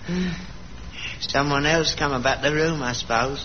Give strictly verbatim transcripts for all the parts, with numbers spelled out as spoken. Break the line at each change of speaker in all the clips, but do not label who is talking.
Someone else come about the room, I suppose.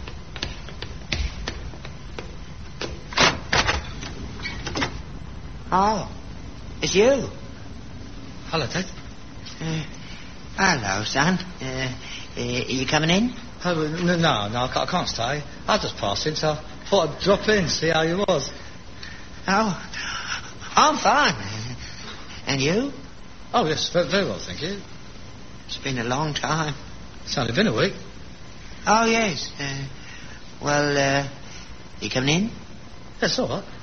Oh, it's you.
Hello, Dad.
Uh, hello, son. Uh, uh, are you coming in?
Oh, no, no, no, I can't, I can't stay. I was just passing, so I thought I'd drop in, see how you was.
Oh, I'm fine. And you?
Oh, yes, very, very well, thank you.
It's been a long time.
It's only been a week.
Oh, yes. Uh, well, uh, you coming in?
Yes, all right.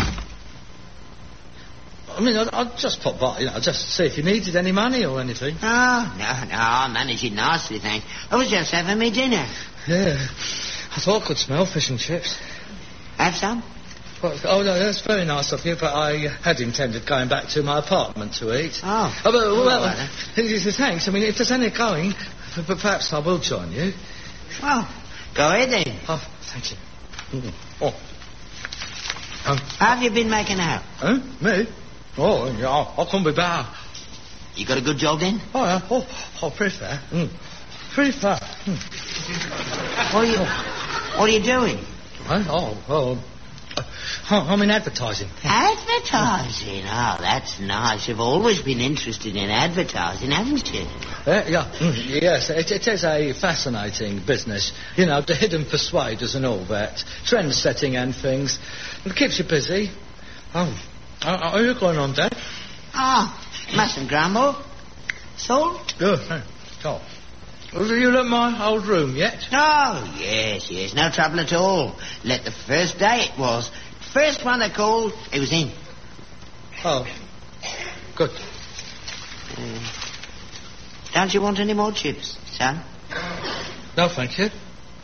I mean, I'd, I'd just pop by, you know, just see if you needed any money or anything.
Oh, no, no, I manage it nicely, thanks. I was just having me dinner.
Yeah, I thought I could smell fish and chips.
Have some?
Well, oh, no, that's very nice of you, but I had intended going back to my apartment to eat.
Oh.
oh but, well,
right, then.
Thanks. I mean, if there's any going, but perhaps I will join you.
Well, go ahead then.
Oh, thank you. Mm. Oh. Um,
How have you been making out?
Huh? Me? Oh, yeah, I couldn't be better.
You got a good job then?
Oh, yeah. Oh, oh pretty fair. Mm. Pretty fair. Mm.
What are you, what are you doing?
Huh? Oh, well, uh, I'm in advertising.
Advertising? Oh, that's nice. You've always been interested in advertising, haven't you?
Uh, yeah, mm, yes, it, it is a fascinating business. You know, the hidden persuaders and all that. Trend setting and things. It keeps you busy. Oh. Uh, are you going on, Dad?
Oh, mustn't grumble. Salt?
Good. Oh. Have you looked at my old room yet?
Oh, yes, yes. No trouble at all. Let the first day it was. First one that called, it was in.
Oh. Good.
Uh, don't you want any more chips, son?
No, thank you.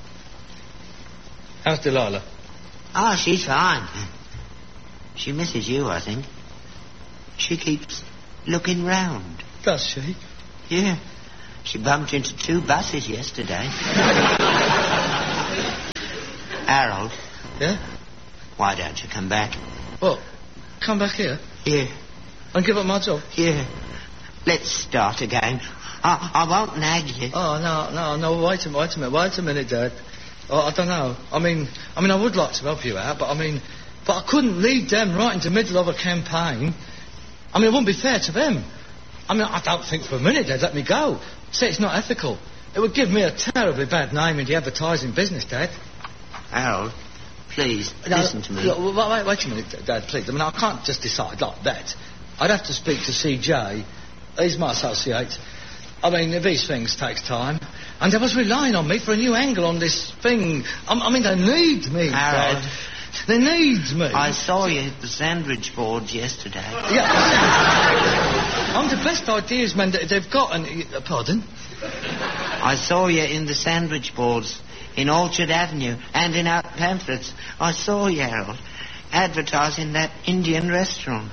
How's Delilah?
Oh, she's fine. She misses you, I think. She keeps looking round.
Does she?
Yeah. She bumped into two buses yesterday. Harold.
Yeah?
Why don't you come back?
What? Come back here?
Yeah.
And give up my job?
Yeah. Let's start again. I, I won't nag you.
Oh, no, no, no, wait a minute, wait a minute, wait a minute, Dad. Oh, I don't know. I mean, I mean, I would like to help you out, but I mean... But I couldn't lead them right into the middle of a campaign. I mean, it wouldn't be fair to them. I mean, I don't think for a minute they'd let me go. Say it's not ethical. It would give me a terribly bad name in the advertising business, Dad.
Harold, please,
no,
listen to me.
Look, wait, wait, wait a minute, Dad, please. I mean, I can't just decide like that. I'd have to speak to C J. He's my associate. I mean, these things take time. And they was relying on me for a new angle on this thing. I, I mean, they need me,
Harold.
Dad. They need me.
I saw you at the sandwich boards yesterday.
Yeah. I'm the best ideas man that they've got. And uh, pardon?
I saw you in the sandwich boards in Orchard Avenue, handing out pamphlets. I saw you, Harold, advertising that Indian restaurant.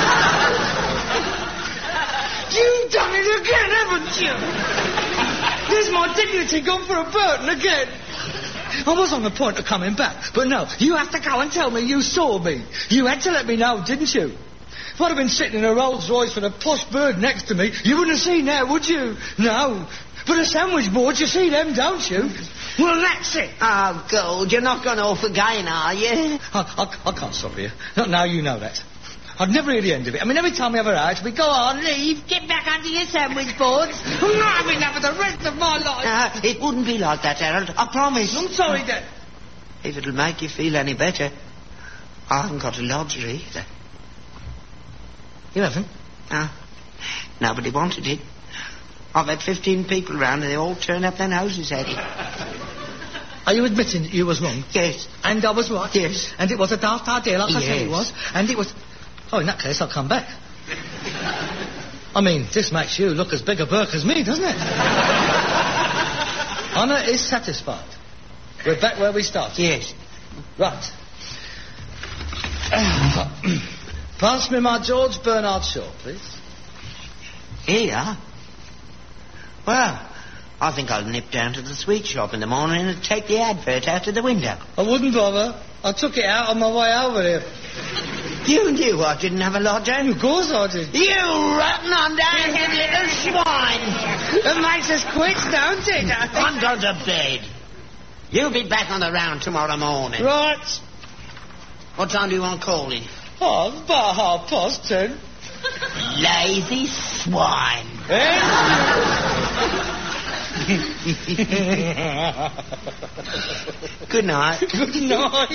You've done it again, haven't you? There's my dignity gone for a Burton again. I was on the point of coming back, but no, you have to go and tell me you saw me. You had to let me know, didn't you? If I'd have been sitting in a Rolls Royce with a posh bird next to me, you wouldn't have seen that, would you? No. But the sandwich boards, you see them, don't you? Well, that's it.
Oh, God, you're not going off again, are you?
I, I, I can't stop you. Not now, you know that. I'd never hear the end of it. I mean, every time we have a out, we go on, leave, get back under your sandwich boards. I'm not having that for the rest of my life.
No, it wouldn't be like that, Harold. I promise.
I'm sorry, Dad.
If it'll make you feel any better, I haven't got a lodger either.
You haven't?
No. Nobody wanted it. I've had fifteen people round and they all turn up their noses at it.
Are you admitting that you was wrong?
Yes.
And I was right?
Yes.
And it was a daft idea, like
yes.
I said it was? And it was... Oh, in that case, I'll come back. I mean, this makes you look as big a Burke as me, doesn't it? Honour is satisfied. We're back where we started.
Yes.
Right. Pass me my George Bernard Shaw, please.
Here you are. Well, I think I'll nip down to the sweet shop in the morning and take the advert out of the window.
I wouldn't bother. I took it out on my way over here.
You knew I didn't have a lodger?
Of course I did.
You rotten, undownhead little swine!
And makes us quits, don't it?
I'm going to bed. You'll be back on the round tomorrow morning.
Right.
What time do you want calling?
Oh, it's about half past ten.
Lazy swine.
Eh?
Good night.
Good night.